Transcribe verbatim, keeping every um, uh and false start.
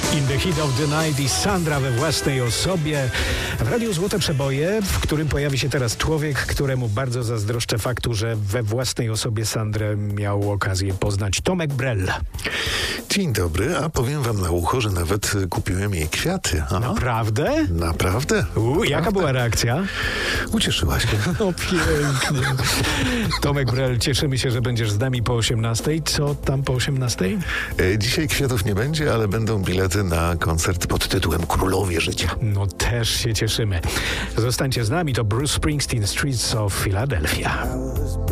In the Heat of the Night i Sandra we własnej osobie. W Radiu Złote Przeboje, w którym pojawi się teraz człowiek, któremu bardzo zazdroszczę faktu, że we własnej osobie Sandrę miał okazję poznać. Tomek Brel. Dzień dobry, a powiem wam na ucho, że nawet kupiłem jej kwiaty. Aha. Naprawdę? Naprawdę? U, jaka była reakcja? Ucieszyła się. No pięknie. Tomek Brel, cieszymy się, że będziesz z nami po osiemnastej. Co tam po osiemnastej? E, dzisiaj kwiatów nie będzie, ale będą bilety na koncert pod tytułem Królowie Życia. No też się cieszymy. Zostańcie z nami, to Bruce Springsteen, Streets of Philadelphia.